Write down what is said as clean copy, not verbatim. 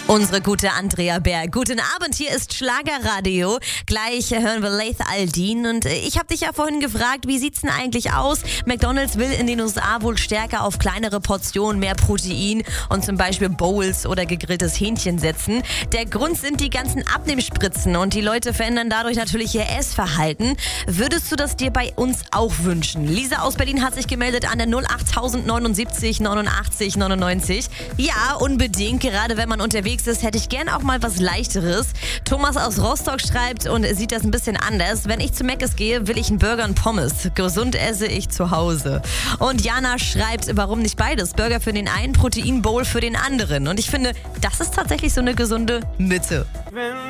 Unsere gute Andrea Berg. Guten Abend, hier ist Schlagerradio. Gleich hören wir Laith Al-Deen und ich habe dich ja vorhin gefragt, wie sieht's denn eigentlich aus? McDonald's will in den USA wohl stärker auf kleinere Portionen, mehr Protein und zum Beispiel Bowls oder gegrilltes Hähnchen setzen. Der Grund sind die ganzen Abnehmspritzen und die Leute verändern dadurch natürlich ihr Essverhalten. Würdest du das dir bei uns auch wünschen? Lisa aus Berlin hat sich gemeldet an der 08079 89 99. Ja, unbedingt, gerade wenn man unterwegs ist, hätte ich gern auch mal was Leichteres. Thomas aus Rostock schreibt und sieht das ein bisschen anders. Wenn ich zu Mc's gehe, will ich einen Burger und Pommes. Gesund esse ich zu Hause. Und Jana schreibt, warum nicht beides? Burger für den einen, Protein Bowl für den anderen. Und ich finde, das ist tatsächlich so eine gesunde Mitte.